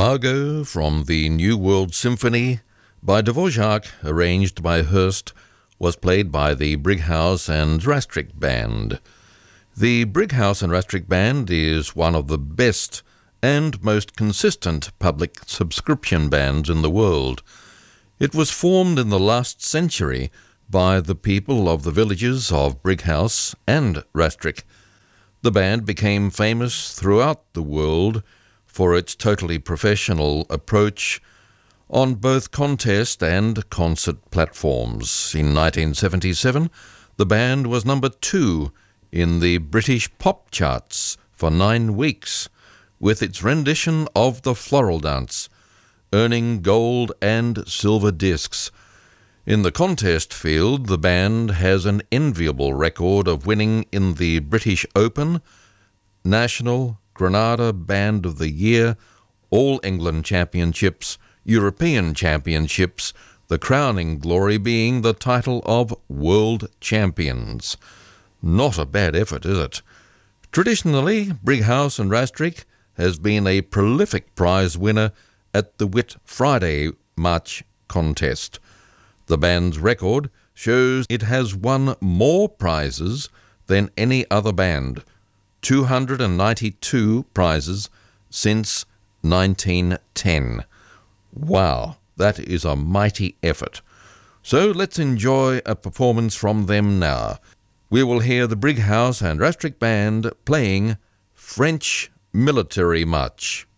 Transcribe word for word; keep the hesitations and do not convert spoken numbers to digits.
Largo from the New World Symphony by Dvorak, arranged by Hurst, was played by the Brighouse and Rastrick Band. The Brighouse and Rastrick Band is one of the best and most consistent public subscription bands in the world. It was formed in the last century by the people of the villages of Brighouse and Rastrick. The band became famous throughout the world for its totally professional approach on both contest and concert platforms. In nineteen seventy-seven, the band was number two in the British pop charts for nine weeks, with its rendition of the Floral Dance, earning gold and silver discs. In the contest field, the band has an enviable record of winning in the British Open, National, Granada Band of the Year, All England Championships, European Championships, the crowning glory being the title of World Champions. Not a bad effort, is it? Traditionally, Brighouse and Rastrick has been a prolific prize winner at the Whit Friday March contest. The band's record shows it has won more prizes than any other band, two hundred ninety-two prizes since nineteen ten. Wow, that is a mighty effort. So let's enjoy a performance from them now. We will hear the Brighouse and Rastrick Band playing French Military March.